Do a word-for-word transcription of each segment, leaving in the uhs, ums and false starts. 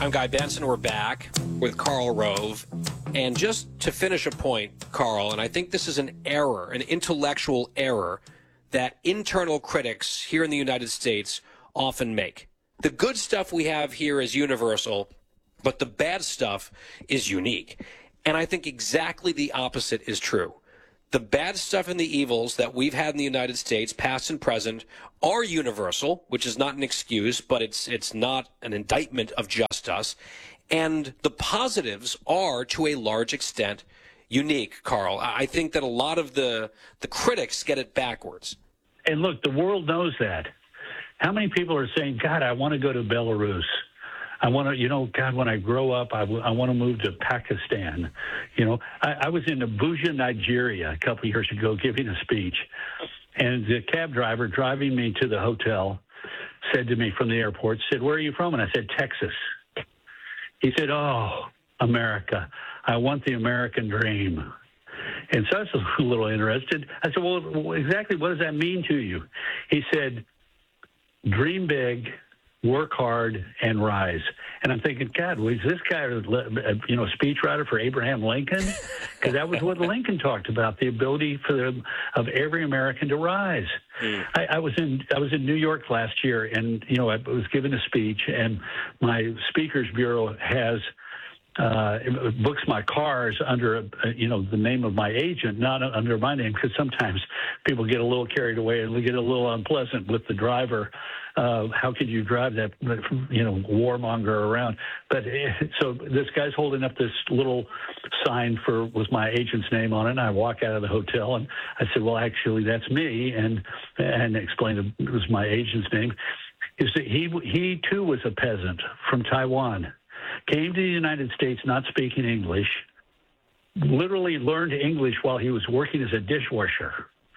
I'm Guy Benson. We're back with Karl Rove. And just to finish a point, Karl, and I think this is an error, an intellectual error that internal critics here in the United States often make. The good stuff we have here is universal, but the bad stuff is unique. And I think exactly the opposite is true. The bad stuff and the evils that we've had in the United States, past and present, are universal, which is not an excuse, but it's it's not an indictment of just us. And the positives are, to a large extent, unique, Karl. I think that a lot of the the critics get it backwards. And look, the world knows that. How many people are saying, God, I want to go to Belarus. I want to, you know, God, when I grow up, I, w- I want to move to Pakistan. You know, I, I was in Abuja, Nigeria a couple of years ago giving a speech. And the cab driver driving me to the hotel said to me from the airport, said, where are you from? And I said, Texas. He said, oh, America. I want the American dream. And so I was a little interested. I said, well, exactly what does that mean to you? He said, dream big, work hard, and rise. And I'm thinking, God, was this guy, you know, a speechwriter for Abraham Lincoln? Because that was what Lincoln talked about, the ability for the, of every American to rise. Mm. I, I was in I was in New York last year, and, you know, I was giving a speech, and my speakers bureau has uh, books my cars under, uh, you know, the name of my agent, not under my name, because sometimes people get a little carried away and we get a little unpleasant with the driver. Uh, how could you drive that, you know, warmonger around? But so this guy's holding up this little sign for with my agent's name on it, and I walk out of the hotel, and I said, well, actually, that's me, and and explained it was my agent's name. Is that he he too was a peasant from Taiwan, came to the United States not speaking English, literally learned English while he was working as a dishwasher.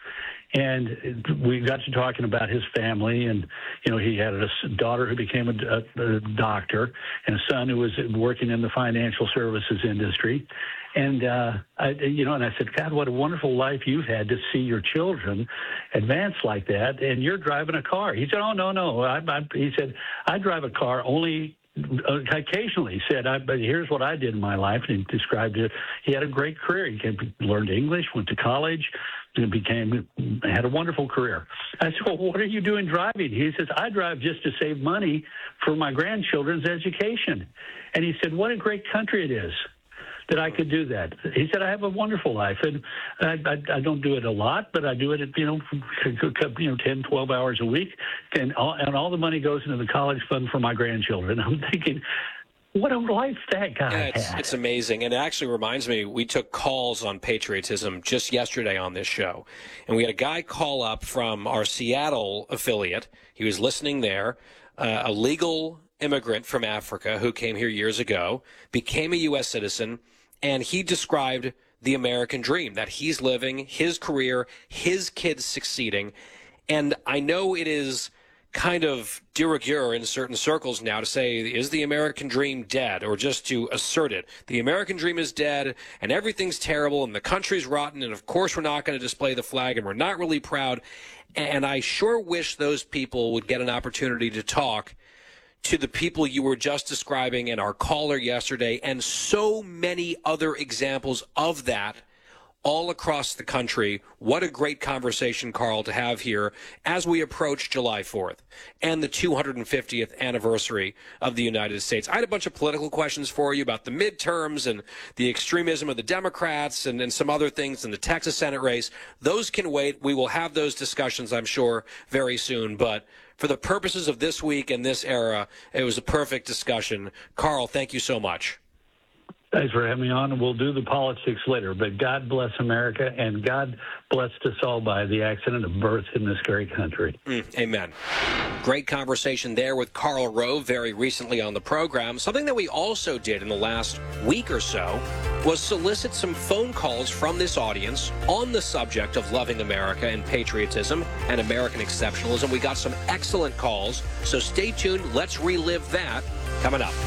And we got to talking about his family, and, you know, he had a daughter who became a, a, a doctor and a son who was working in the financial services industry. And, uh, I, you know, and I said, God, what a wonderful life you've had to see your children advance like that, and you're driving a car. He said, oh, no, no. I, I, he said, I drive a car only occasionally. He said, I, but here's what I did in my life, and he described it. He had a great career. He came, learned English, went to college, and became had a wonderul career. I said, well, what are you doing driving? He says, I drive just to save money for my grandchildren's education. And he said, what a great country it is that I could do that. He said, I have a wonderful life, and I, I, I don't do it a lot, but I do it, at, you know, you know, ten, twelve hours a week, and all, and all the money goes into the college fund for my grandchildren. I'm thinking, what a life that guy yeah, it's, had. It's amazing. And it actually reminds me, we took calls on patriotism just yesterday on this show. And we had a guy call up from our Seattle affiliate. He was listening there, uh, a legal immigrant from Africa who came here years ago, became a U S citizen, and he described the American dream, that he's living, his career, his kids succeeding. And I know it is kind of de rigueur in certain circles now to say, is the American dream dead? Or just to assert it. The American dream is dead, and everything's terrible, and the country's rotten, and of course we're not going to display the flag, and we're not really proud. And I sure wish those people would get an opportunity to talk to the people you were just describing and our caller yesterday, and so many other examples of that all across the country. What a great conversation, Karl, to have here as we approach July fourth and the two hundred fiftieth anniversary of the United States. I had a bunch of political questions for you about the midterms and the extremism of the Democrats and, and some other things in the Texas Senate race. Those can wait. We will have those discussions, I'm sure, very soon. But for the purposes of this week and this era, it was a perfect discussion. Karl, thank you so much. Thanks for having me on, and we'll do the politics later. But God bless America, and God blessed us all by the accident of birth in this great country. Mm, amen. Great conversation there with Karl Rove very recently on the program. Something that we also did in the last week or so was solicit some phone calls from this audience on the subject of loving America and patriotism and American exceptionalism. We got some excellent calls, so stay tuned. Let's relive that coming up.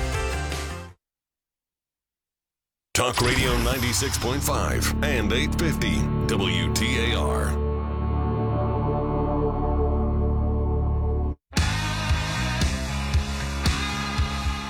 Talk Radio ninety-six point five and eight fifty W T A R.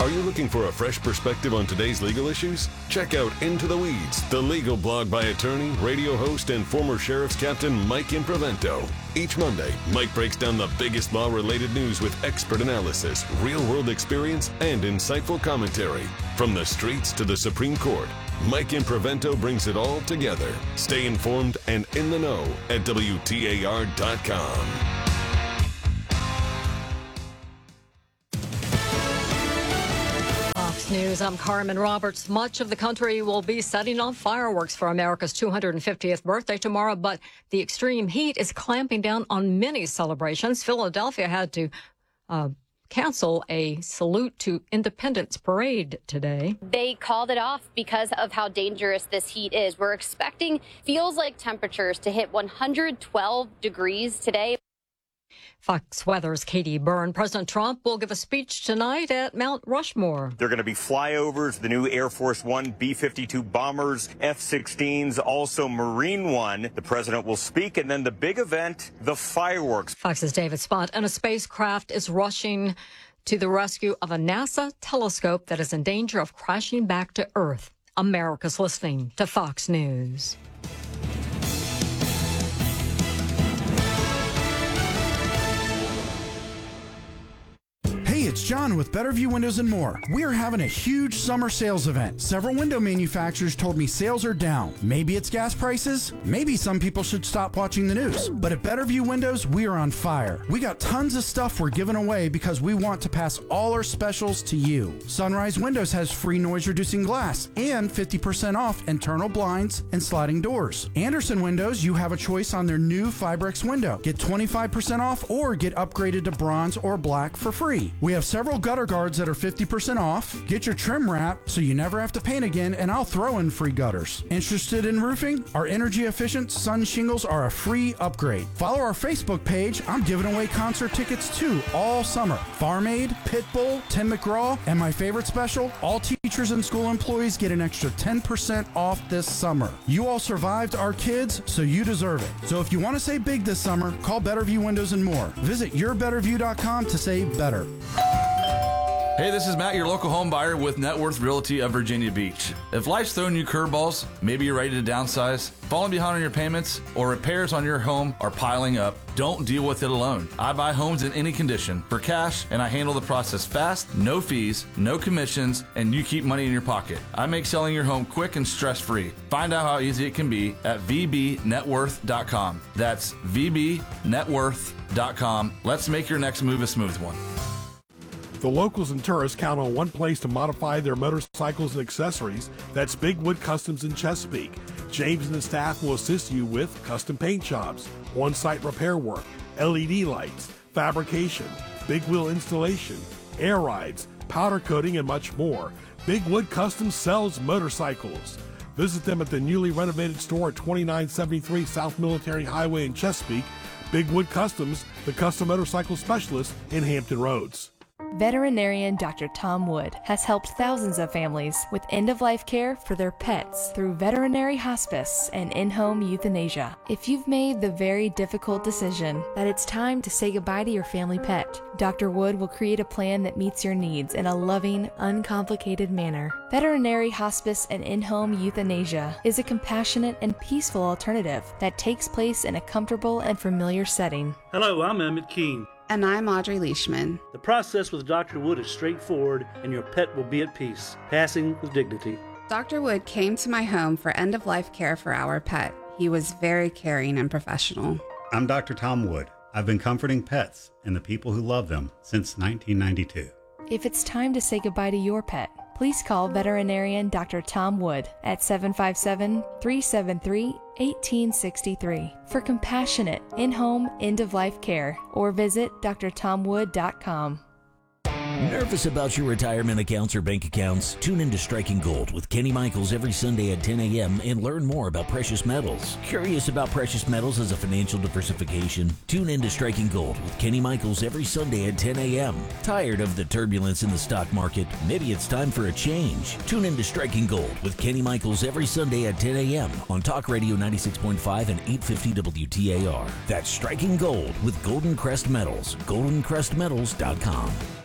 Are you looking for a fresh perspective on today's legal issues? Check out Into the Weeds, the legal blog by attorney, radio host, and former Sheriff's Captain Mike Improvento. Each Monday, Mike breaks down the biggest law-related news with expert analysis, real-world experience, and insightful commentary. From the streets to the Supreme Court, Mike Improvento brings it all together. Stay informed and in the know at W T A R dot com. News. I'm Carmen Roberts. Much of the country will be setting off fireworks for America's two hundred fiftieth birthday tomorrow, but the extreme heat is clamping down on many celebrations. Philadelphia had to uh, cancel a Salute to Independence parade today. They called it off because of how dangerous this heat is. We're expecting feels like temperatures to hit one hundred twelve degrees today. Fox Weather's Katie Byrne. President Trump will give a speech tonight at Mount Rushmore. There are going to be flyovers, the new Air Force One, B fifty-two bombers, F sixteens, also Marine One. The president will speak, and then the big event, the fireworks. Fox's David Spott. And a spacecraft is rushing to the rescue of a NASA telescope that is in danger of crashing back to Earth. America's listening to Fox News. Hey, it's John with Better View Windows and More. We are having a huge summer sales event. Several window manufacturers told me sales are down. Maybe it's gas prices. Maybe some people should stop watching the news. But at Better View Windows, we are on fire. We got tons of stuff we're giving away because we want to pass all our specials to you. Sunrise Windows has free noise-reducing glass and fifty percent off internal blinds and sliding doors. Anderson Windows, you have a choice on their new Fibrex window. Get twenty-five percent off or get upgraded to bronze or black for free. We have several gutter guards that are fifty percent off. Get your trim wrap so you never have to paint again, and I'll throw in free gutters. Interested in roofing? Our energy efficient sun shingles are a free upgrade. Follow our Facebook page. I'm giving away concert tickets too all summer. Farm Aid, Pitbull, Tim McGraw, and my favorite special, all teachers and school employees get an extra ten percent off this summer. You all survived our kids, so you deserve it. So if you want to save big this summer, call Better View Windows and More. Visit your better view dot com to save better. Hey, this is Matt, your local home buyer with Net Worth Realty of Virginia Beach. If life's throwing you curveballs, maybe you're ready to downsize, falling behind on your payments, or repairs on your home are piling up, don't deal with it alone. I buy homes in any condition for cash, and I handle the process fast, no fees, no commissions, and you keep money in your pocket. I make selling your home quick and stress-free. Find out how easy it can be at v b net worth dot com. That's v b net worth dot com. Let's make your next move a smooth one. The locals and tourists count on one place to modify their motorcycles and accessories. That's Big Wood Customs in Chesapeake. James and the staff will assist you with custom paint jobs, on-site repair work, L E D lights, fabrication, big wheel installation, air rides, powder coating, and much more. Big Wood Customs sells motorcycles. Visit them at the newly renovated store at twenty-nine seventy-three South Military Highway in Chesapeake. Big Wood Customs, the custom motorcycle specialist in Hampton Roads. Veterinarian Doctor Tom Wood has helped thousands of families with end-of-life care for their pets through veterinary hospice and in-home euthanasia. If you've made the very difficult decision that it's time to say goodbye to your family pet, Doctor Wood will create a plan that meets your needs in a loving, uncomplicated manner. Veterinary hospice and in-home euthanasia is a compassionate and peaceful alternative that takes place in a comfortable and familiar setting. Hello, I'm Emmett Keene. And I'm Audrey Leishman. The process with Doctor Wood is straightforward, and your pet will be at peace, passing with dignity. Doctor Wood came to my home for end-of-life care for our pet. He was very caring and professional. I'm Doctor Tom Wood. I've been comforting pets and the people who love them since nineteen ninety-two. If it's time to say goodbye to your pet, please call veterinarian Doctor Tom Wood at seven five seven, three seven three, one eight six three for compassionate in-home end-of-life care, or visit d r tom wood dot com. Nervous about your retirement accounts or bank accounts? Tune into Striking Gold with Kenny Michaels every Sunday at ten a.m. and learn more about precious metals. Curious about precious metals as a financial diversification? Tune into Striking Gold with Kenny Michaels every Sunday at ten a.m. Tired of the turbulence in the stock market? Maybe it's time for a change. Tune into Striking Gold with Kenny Michaels every Sunday at ten a.m. on Talk Radio ninety-six point five and eight fifty W T A R. That's Striking Gold with Golden Crest Metals. golden crest metals dot com.